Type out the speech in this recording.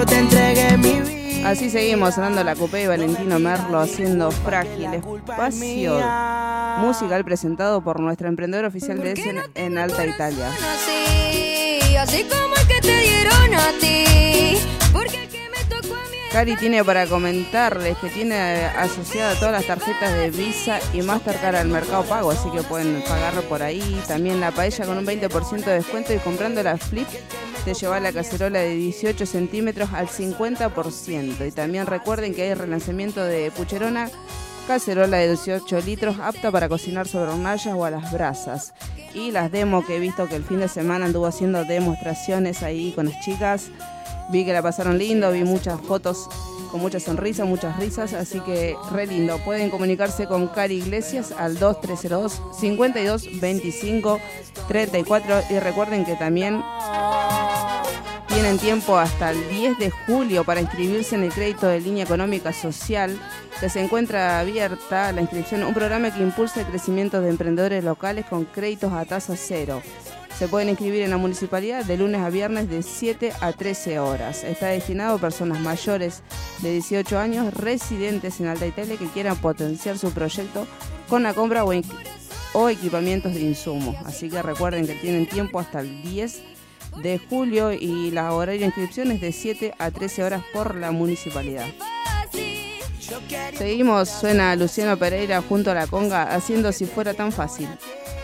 Te entregué mi vida. Así seguimos sonando la Coupé y Valentino Merlo haciendo Frágil, espacio musical presentado por nuestra emprendedora oficial de Essen en Alta Italia. Así como el que te dieron a ti, porque el que me tocó a mí. Cari tiene para comentarles que tiene asociada todas las tarjetas de Visa y Mastercard al Mercado Pago, así que pueden pagarlo por ahí. También la paella con un 20% de descuento y comprando la Flip te lleva la cacerola de 18 centímetros al 50%. Y también recuerden que hay relanzamiento de Pucherona, cacerola de 18 litros apta para cocinar sobre hornallas o a las brasas. Y las demos que he visto que el fin de semana anduvo haciendo demostraciones ahí con las chicas. Vi que la pasaron lindo, vi muchas fotos con muchas sonrisas, muchas risas, así que re lindo. Pueden comunicarse con Cari Iglesias al 2302 52 25 34 y recuerden que también tienen tiempo hasta el 10 de julio para inscribirse en el crédito de línea económica social que se encuentra abierta la inscripción, un programa que impulsa el crecimiento de emprendedores locales con créditos a tasa cero. Se pueden inscribir en la municipalidad de lunes a viernes de 7 a 13 horas. Está destinado a personas mayores de 18 años residentes en Alta Italia que quieran potenciar su proyecto con la compra o equipamientos de insumos. Así que recuerden que tienen tiempo hasta el 10 de julio y la horario de inscripción es de 7 a 13 horas por la municipalidad. Seguimos, suena Luciano Pereira junto a la conga haciendo Si Fuera Tan Fácil.